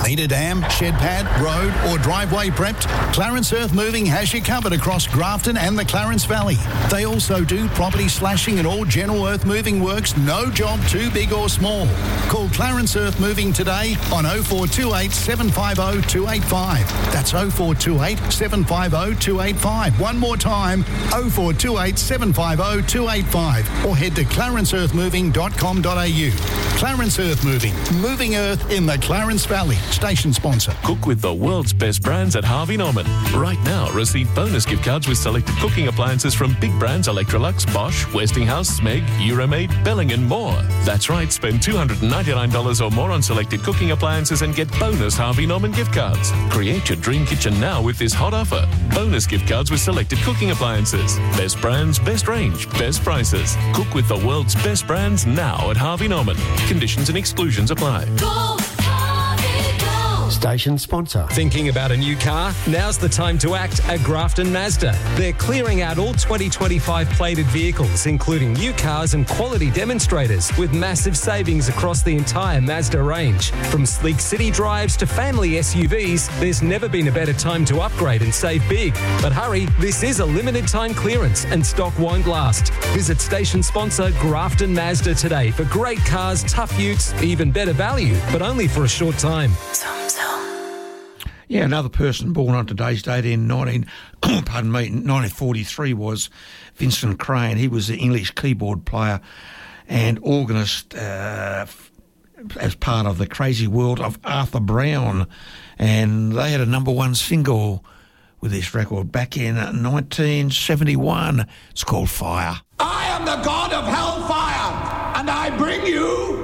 Need a dam, shed pad, road or driveway prepped? Clarence Earth Moving has you covered across Grafton and the Clarence Valley. They also do property slashing and all general earth moving works, no job too big or small. Call Clarence Earth Moving today on 0428 750 285. That's 0428 750 285. One more time, 0428 750 285. Or head to clarenceearthmoving.com.au. Clarence Earth Moving, moving earth in the Clarence Valley. Station sponsor. Cook with the world's best brands at Harvey Norman. Right now, receive bonus gift cards with selected cooking appliances from big brands Electrolux, Bosch, Westinghouse, Smeg, Euromaid, Belling and more. That's right, spend $299 or more on selected cooking appliances and get bonus Harvey Norman gift cards. Create your dream kitchen now with this hot offer. Bonus gift cards with selected cooking appliances. Best brands, best range, best prices. Cook with the world's best brands now at Harvey Norman. Conditions and exclusions apply. Station sponsor. Thinking about a new car? Now's the time to act at Grafton Mazda. They're clearing out all 2025 plated vehicles, including new cars and quality demonstrators, with massive savings across the entire Mazda range. From sleek city drives to family SUVs, there's never been a better time to upgrade and save big. But hurry, this is a limited time clearance and stock won't last. Visit station sponsor Grafton Mazda today for great cars, tough utes, even better value, but only for a short time. Yeah, another person born on today's date in 1943 was Vincent Crane. He was the English keyboard player and organist as part of the Crazy World of Arthur Brown. And they had a number one single with this record back in 1971. It's called Fire. I am the god of hellfire, and I bring you